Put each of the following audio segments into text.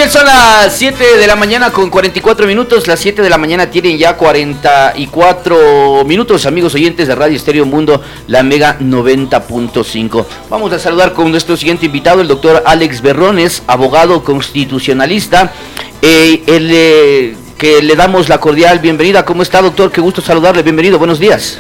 bien, son las 7 de la mañana con 44 minutos. Las 7 de la mañana tienen ya 44 minutos, amigos oyentes de Radio Estéreo Mundo, la Mega 90.5. Vamos a saludar con nuestro siguiente invitado, el doctor Alex Berrones, abogado constitucionalista. Que le damos la cordial bienvenida. ¿Cómo está, doctor? Qué gusto saludarle. Bienvenido, buenos días.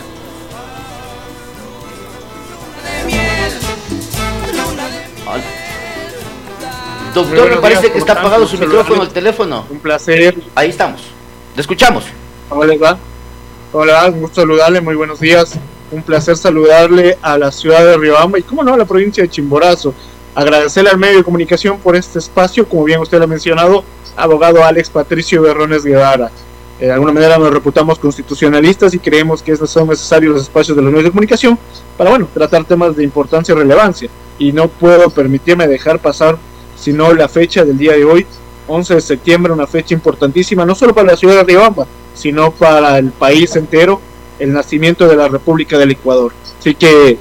Doctor, me parece que está apagado su micrófono, el teléfono. Un placer. Ahí estamos. Le escuchamos. ¿Cómo les va? ¿Cómo le va? Un gusto saludarle, muy buenos días. Un placer saludarle a la ciudad de Riobamba y, cómo no, a la provincia de Chimborazo. Agradecerle al medio de comunicación por este espacio, como bien usted lo ha mencionado, abogado Alex Patricio Berrones Guevara. De alguna manera nos reputamos constitucionalistas y creemos que son necesarios los espacios de los medios de comunicación para, bueno, tratar temas de importancia y relevancia. Y no puedo permitirme dejar pasar sino la fecha del día de hoy, 11 de septiembre, una fecha importantísima, no solo para la ciudad de Riobamba, sino para el país entero, el nacimiento de la República del Ecuador. Así que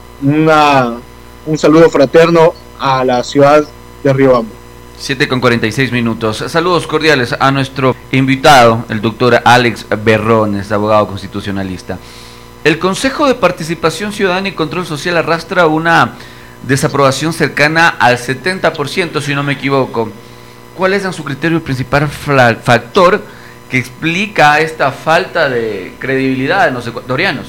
un saludo fraterno a la ciudad de Riobamba. 7:46 minutos. Saludos cordiales a nuestro invitado, el doctor Alex Berrones, abogado constitucionalista. El Consejo de Participación Ciudadana y Control Social arrastra una desaprobación cercana al 70%, si no me equivoco. ¿Cuál es, en su criterio, el principal factor que explica esta falta de credibilidad en los ecuatorianos?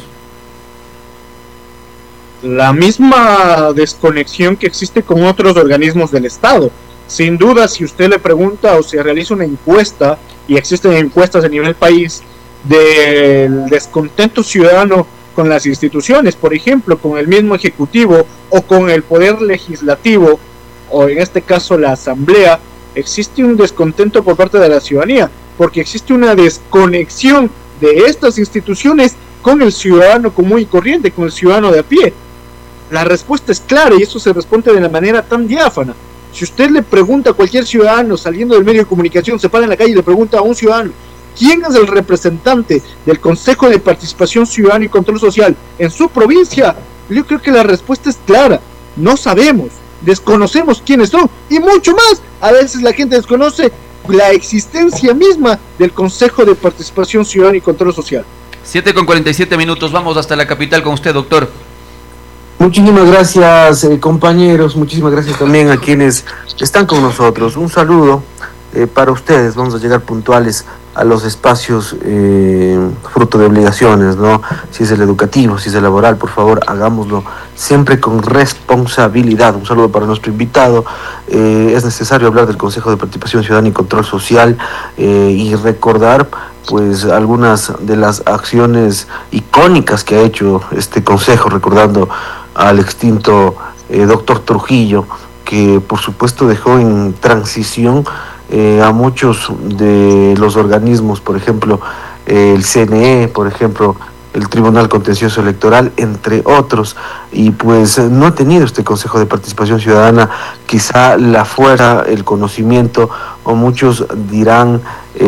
La misma desconexión que existe con otros organismos del Estado. Sin duda, si usted le pregunta o se realiza una encuesta, y existen encuestas a nivel país, del descontento ciudadano con las instituciones, por ejemplo, con el mismo Ejecutivo o con el Poder Legislativo, o en este caso la Asamblea, existe un descontento por parte de la ciudadanía, porque existe una desconexión de estas instituciones con el ciudadano común y corriente, con el ciudadano de a pie. La respuesta es clara y eso se responde de la manera tan diáfana. Si usted le pregunta a cualquier ciudadano saliendo del medio de comunicación, se para en la calle y le pregunta a un ciudadano, ¿quién es el representante del Consejo de Participación Ciudadana y Control Social en su provincia? Yo creo que la respuesta es clara. No sabemos, desconocemos quiénes son y mucho más. A veces la gente desconoce la existencia misma del Consejo de Participación Ciudadana y Control Social. 7:47 minutos, vamos hasta la capital con usted, doctor. Muchísimas gracias, compañeros, muchísimas gracias también a quienes están con nosotros. Un saludo para ustedes. Vamos a llegar puntuales a los espacios fruto de obligaciones, ¿no? Si es el educativo, si es el laboral, por favor, hagámoslo siempre con responsabilidad. Un saludo para nuestro invitado. Es necesario hablar del Consejo de Participación Ciudadana y Control Social y recordar pues algunas de las acciones icónicas que ha hecho este consejo, recordando al extinto doctor Trujillo, que por supuesto dejó en transición a muchos de los organismos, por ejemplo, el CNE, por ejemplo, el Tribunal Contencioso Electoral, entre otros, y pues no ha tenido este Consejo de Participación Ciudadana quizá la fuerza, el conocimiento, o muchos dirán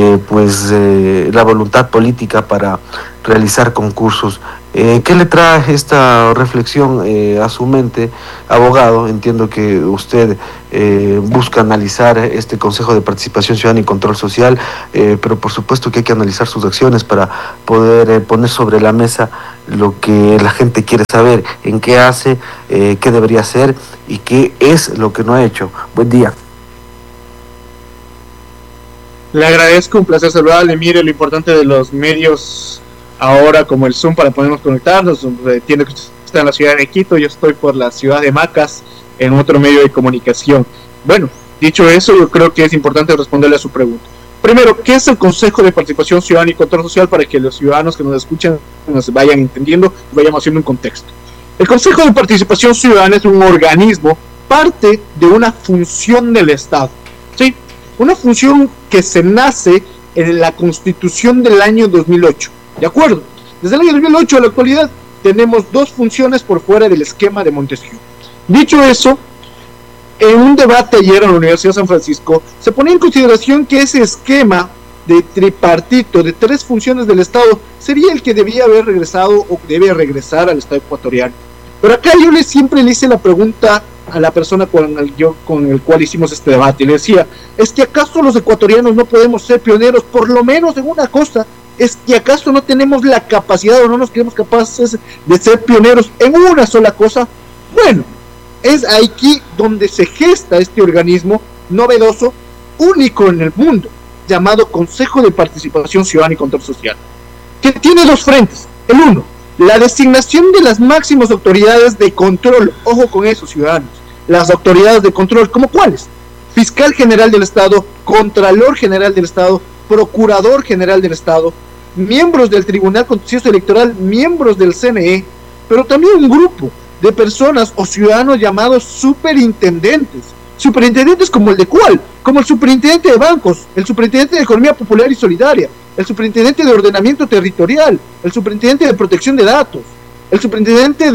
la voluntad política para realizar concursos. ¿Qué le trae esta reflexión a su mente, abogado? Entiendo que usted busca analizar este Consejo de Participación Ciudadana y Control Social, pero por supuesto que hay que analizar sus acciones para poder poner sobre la mesa lo que la gente quiere saber, en qué hace, qué debería hacer y qué es lo que no ha hecho. Buen día. Le agradezco, un placer saludarle. Mire, lo importante de los medios ahora, como el Zoom, para podernos conectarnos. Entiendo que usted está en la ciudad de Quito, yo estoy por la ciudad de Macas, en otro medio de comunicación. Bueno, dicho eso, yo creo que es importante responderle a su pregunta. Primero, ¿qué es el Consejo de Participación Ciudadana y Control Social? Para que los ciudadanos que nos escuchan nos vayan entendiendo y vayamos haciendo un contexto. El Consejo de Participación Ciudadana es un organismo, parte de una función del Estado, ¿sí? Una función que se nace en la Constitución del año 2008, ¿de acuerdo? Desde el año 2008 a la actualidad tenemos dos funciones por fuera del esquema de Montesquieu. Dicho eso, en un debate ayer en la Universidad de San Francisco se ponía en consideración que ese esquema de tripartito de tres funciones del Estado sería el que debía haber regresado o debe regresar al Estado ecuatoriano. Pero acá yo siempre le hice la pregunta a la persona con el cual hicimos este debate y le decía, ¿es que acaso los ecuatorianos no podemos ser pioneros por lo menos en una cosa? ¿Es que acaso no tenemos la capacidad o no nos creemos capaces de ser pioneros en una sola cosa? Bueno, es aquí donde se gesta este organismo novedoso, único en el mundo, llamado Consejo de Participación Ciudadana y Control Social, que tiene dos frentes. El uno, la designación de las máximas autoridades de control, ojo con eso, ciudadanos, las autoridades de control, ¿como cuáles? Fiscal General del Estado, Contralor General del Estado, Procurador General del Estado, miembros del Tribunal Contencioso Electoral, miembros del CNE, pero también un grupo de personas o ciudadanos llamados superintendentes. Superintendentes como el de cuál, como el superintendente de bancos, el superintendente de Economía Popular y Solidaria, el superintendente de Ordenamiento Territorial, el superintendente de Protección de Datos, el superintendente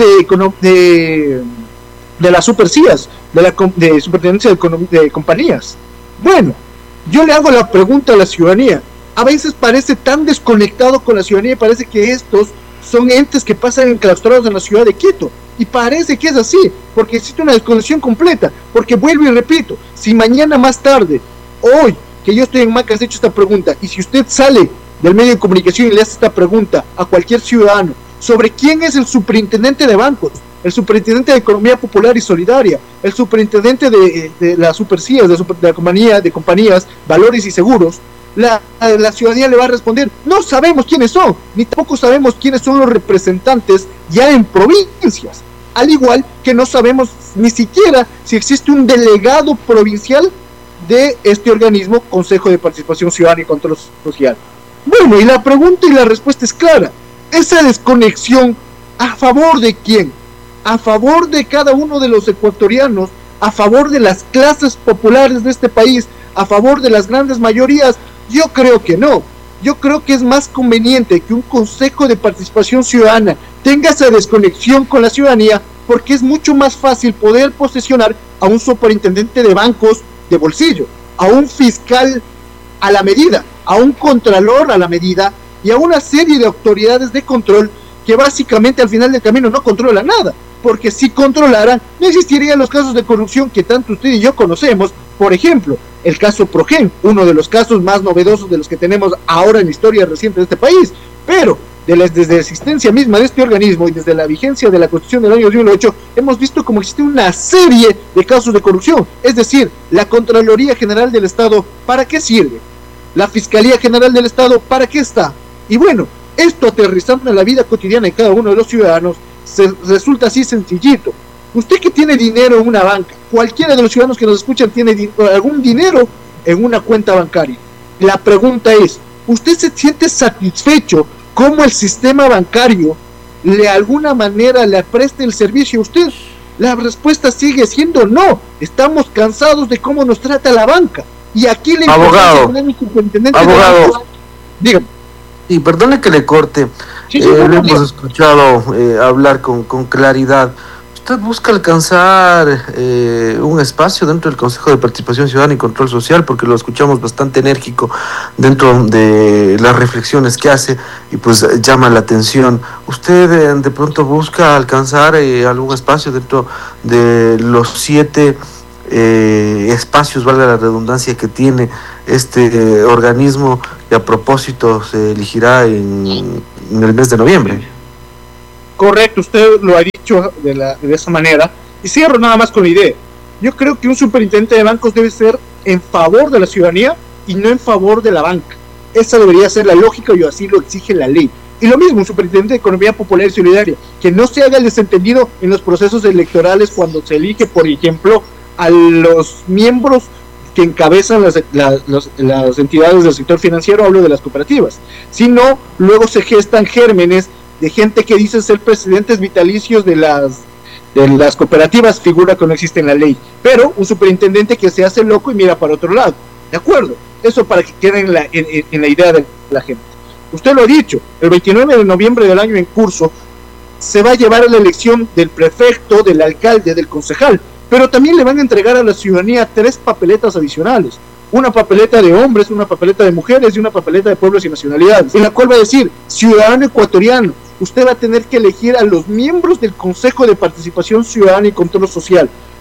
de las supercías, de superintendencia de compañías. Bueno, yo le hago la pregunta a la ciudadanía. A veces parece tan desconectado con la ciudadanía y parece que estos son entes que pasan enclaustrados en la ciudad de Quito. Y parece que es así, porque existe una desconexión completa. Porque vuelvo y repito, si mañana más tarde, hoy, que yo estoy en Maca, has hecho esta pregunta, y si usted sale del medio de comunicación y le hace esta pregunta a cualquier ciudadano sobre quién es el superintendente de bancos, el superintendente de Economía Popular y Solidaria, el superintendente de las supercías, de la compañías, valores y seguros, la ciudadanía le va a responder, no sabemos quiénes son, ni tampoco sabemos quiénes son los representantes ya en provincias, al igual que no sabemos ni siquiera si existe un delegado provincial de este organismo, Consejo de Participación Ciudadana y Control Social. Bueno, y la pregunta y la respuesta es clara, esa desconexión, ¿a favor de quién? ¿A favor de cada uno de los ecuatorianos? ¿A favor de las clases populares de este país? ¿A favor de las grandes mayorías? Yo creo que no. Yo creo que es más conveniente que un Consejo de Participación Ciudadana tenga esa desconexión con la ciudadanía, porque es mucho más fácil poder posesionar a un superintendente de bancos de bolsillo, a un fiscal a la medida, a un contralor a la medida y a una serie de autoridades de control que básicamente al final del camino no controla nada, porque si controlaran no existirían los casos de corrupción que tanto usted y yo conocemos. Por ejemplo, el caso Progen, uno de los casos más novedosos de los que tenemos ahora en la historia reciente de este país, pero desde la existencia misma de este organismo y desde la vigencia de la Constitución del año 2008, hemos visto cómo existe una serie de casos de corrupción. Es decir, la Contraloría General del Estado, ¿para qué sirve? La Fiscalía General del Estado, ¿para qué está? Y bueno, esto aterrizando en la vida cotidiana de cada uno de los ciudadanos, resulta así sencillito. Usted que tiene dinero en una banca, cualquiera de los ciudadanos que nos escuchan tiene algún dinero en una cuenta bancaria. La pregunta es, ¿usted se siente satisfecho cómo el sistema bancario de alguna manera le preste el servicio a usted? La respuesta sigue siendo no. Estamos cansados de cómo nos trata la banca. Y aquí le abogado, dígame. Y perdone que le corte. Sí, lo hemos escuchado hablar con claridad. ¿Usted busca alcanzar un espacio dentro del Consejo de Participación Ciudadana y Control Social? Porque lo escuchamos bastante enérgico dentro de las reflexiones que hace y pues llama la atención. ¿Usted de pronto busca alcanzar algún espacio dentro de los 7 espacios, valga la redundancia, que tiene este organismo, y a propósito se elegirá en el mes de noviembre? Correcto, usted lo ha dicho de esa manera. Y cierro nada más con la idea. Yo creo que un superintendente de bancos debe ser en favor de la ciudadanía y no en favor de la banca. Esa debería ser la lógica y así lo exige la ley. Y lo mismo, un superintendente de Economía Popular y Solidaria, que no se haga el desentendido en los procesos electorales cuando se elige, por ejemplo, a los miembros que encabezan las entidades del sector financiero, hablo de las cooperativas, sino luego se gestan gérmenes de gente que dice ser presidentes vitalicios de las cooperativas, figura que no existe en la ley, pero un superintendente que se hace loco y mira para otro lado, ¿de acuerdo? Eso para que quede en la idea de la gente. Usted lo ha dicho, el 29 de noviembre del año en curso se va a llevar a la elección del prefecto, del alcalde, del concejal, pero también le van a entregar a la ciudadanía 3 papeletas adicionales, una papeleta de hombres, una papeleta de mujeres y una papeleta de pueblos y nacionalidades, en la cual va a decir, ciudadano ecuatoriano, usted va a tener que elegir a los miembros del Consejo de Participación Ciudadana y Control Social.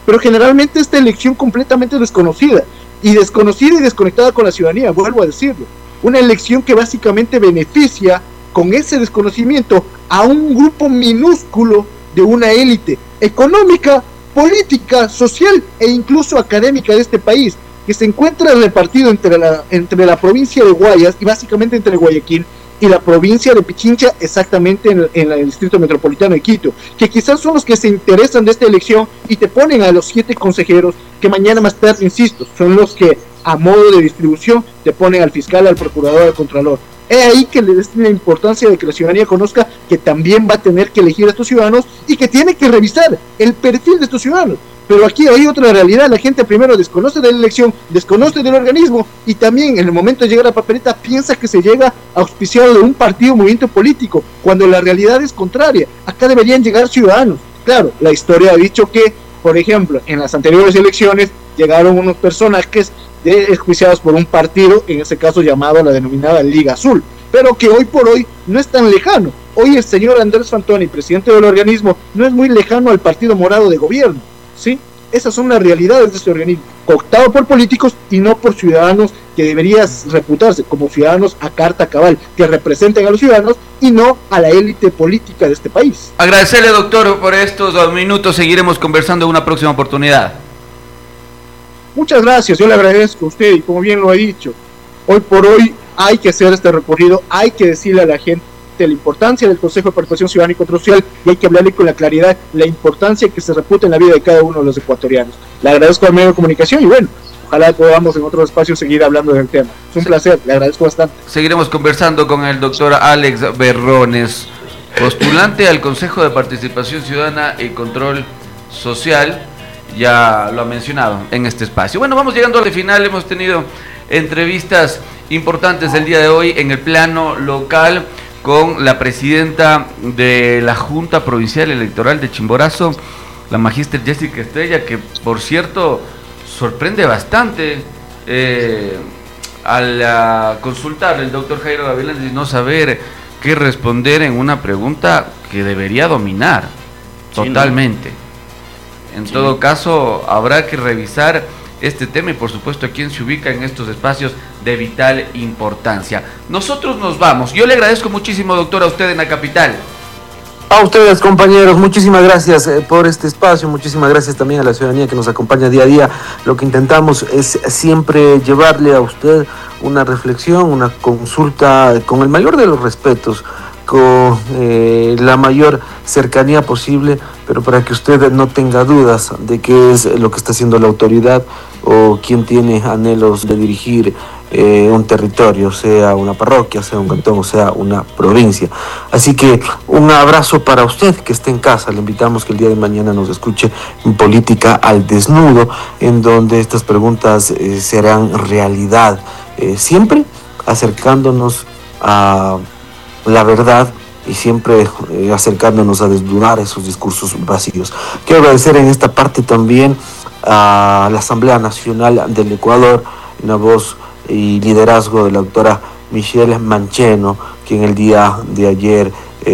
pero generalmente esta elección completamente desconocida y desconectada con la ciudadanía, vuelvo a decirlo. Una elección que básicamente beneficia con ese desconocimiento a un grupo minúsculo de una élite económica, política, social e incluso académica de este país, que se encuentra repartido entre la provincia de Guayas y básicamente entre Guayaquil y la provincia de Pichincha, exactamente en el distrito metropolitano de Quito, que quizás son los que se interesan de esta elección y te ponen a los 7 consejeros que mañana más tarde, insisto, son los que a modo de distribución te ponen al fiscal, al procurador, al contralor. Es ahí que le des la importancia de que la ciudadanía conozca que también va a tener que elegir a estos ciudadanos y que tiene que revisar el perfil de estos ciudadanos. Pero aquí hay otra realidad, la gente primero desconoce de la elección, desconoce del organismo y también en el momento de llegar a la papeleta piensa que se llega auspiciado de un partido, movimiento político, cuando la realidad es contraria. Acá deberían llegar ciudadanos. Claro, la historia ha dicho que, por ejemplo, en las anteriores elecciones llegaron unos personajes enjuiciados por un partido, en ese caso llamado la denominada Liga Azul, pero que hoy por hoy no es tan lejano. Hoy el señor Andrés Fantoni, presidente del organismo, no es muy lejano al Partido Morado de gobierno, ¿sí? Esas son las realidades de este organismo, cooptado por políticos y no por ciudadanos que deberían reputarse como ciudadanos a carta cabal, que representen a los ciudadanos y no a la élite política de este país. Agradecerle, doctor, por estos 2 minutos. Seguiremos conversando en una próxima oportunidad. Muchas gracias, yo le agradezco a usted y como bien lo he dicho, hoy por hoy hay que hacer este recorrido, hay que decirle a la gente la importancia del Consejo de Participación Ciudadana y Control Social y hay que hablarle con la claridad la importancia que se reputa en la vida de cada uno de los ecuatorianos. Le agradezco al medio de comunicación y bueno, ojalá podamos en otros espacios seguir hablando del tema. Es un placer, le agradezco bastante. Seguiremos conversando con el doctor Alex Berrones, postulante al Consejo de Participación Ciudadana y Control Social. Ya lo ha mencionado en este espacio. Bueno, vamos llegando al final. Hemos tenido entrevistas importantes el día de hoy en el plano local con la presidenta de la Junta Provincial Electoral de Chimborazo, la magíster Jessica Estrella, que por cierto sorprende bastante al consultar el doctor Jairo Gavilán y no saber qué responder en una pregunta que debería dominar totalmente. En todo caso, habrá que revisar este tema y por supuesto a quién se ubica en estos espacios de vital importancia. Nosotros nos vamos. Yo le agradezco muchísimo, doctor, a usted en la capital. A ustedes, compañeros, muchísimas gracias por este espacio, muchísimas gracias también a la ciudadanía que nos acompaña día a día. Lo que intentamos es siempre llevarle a usted una reflexión, una consulta con el mayor de los respetos, con la mayor cercanía posible, pero para que usted no tenga dudas de qué es lo que está haciendo la autoridad o quién tiene anhelos de dirigir un territorio, sea una parroquia, sea un cantón, sea una provincia. Así que un abrazo para usted que esté en casa. Le invitamos que el día de mañana nos escuche en Política al Desnudo, en donde estas preguntas serán realidad, siempre acercándonos a la verdad y siempre acercándonos a desnudar esos discursos vacíos. Quiero agradecer en esta parte también a la Asamblea Nacional del Ecuador, en la voz y liderazgo de la doctora Michelle Mancheno, quien el día de ayer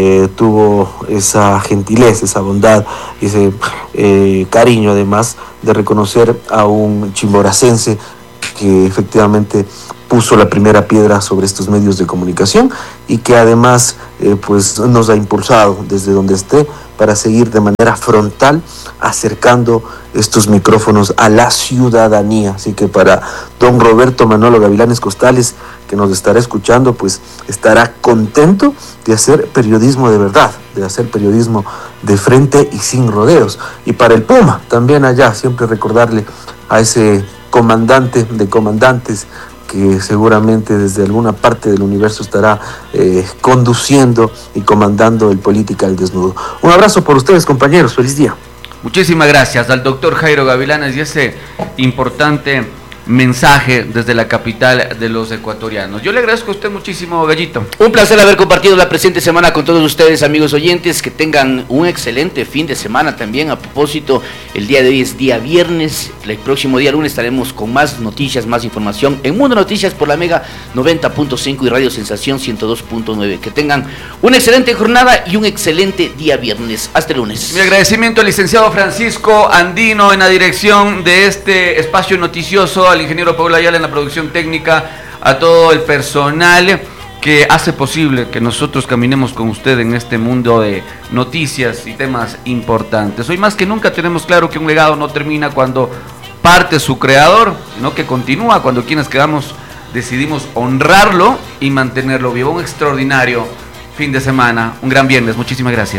tuvo esa gentileza, esa bondad, ese cariño además de reconocer a un chimboracense que efectivamente puso la primera piedra sobre estos medios de comunicación y que además pues nos ha impulsado desde donde esté para seguir de manera frontal acercando estos micrófonos a la ciudadanía. Así que para don Roberto Manolo Gavilanes Costales, que nos estará escuchando, pues estará contento de hacer periodismo de verdad, de hacer periodismo de frente y sin rodeos. Y para el Puma, también allá, siempre recordarle a ese comandante de comandantes que seguramente desde alguna parte del universo estará conduciendo y comandando el Política al Desnudo. Un abrazo por ustedes, compañeros. Feliz día. Muchísimas gracias al doctor Jairo Gavilanes y ese importante mensaje desde la capital de los ecuatorianos. Yo le agradezco a usted muchísimo, Gallito. Un placer haber compartido la presente semana con todos ustedes, amigos oyentes. Que tengan un excelente fin de semana también. A propósito, el día de hoy es día viernes. El próximo día lunes estaremos con más noticias, más información en Mundo Noticias por la Mega 90.5 y Radio Sensación 102.9. Que tengan una excelente jornada y un excelente día viernes. Hasta el lunes. Mi agradecimiento al licenciado Francisco Andino en la dirección de este espacio noticioso, al ingeniero Paula Ayala en la producción técnica, a todo el personal que hace posible que nosotros caminemos con usted en este mundo de noticias y temas importantes. Hoy más que nunca tenemos claro que un legado no termina cuando parte su creador, sino que continúa cuando quienes quedamos decidimos honrarlo y mantenerlo vivo. Un extraordinario fin de semana, un gran viernes. Muchísimas gracias.